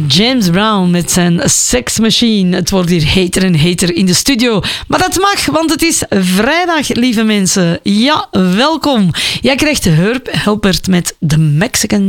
James Brown met zijn Sex Machine. Het wordt hier heter en heter in de studio. Maar dat mag, want het is vrijdag, lieve mensen. Ja, welkom. Jij krijgt Herb Helpert met The Mexican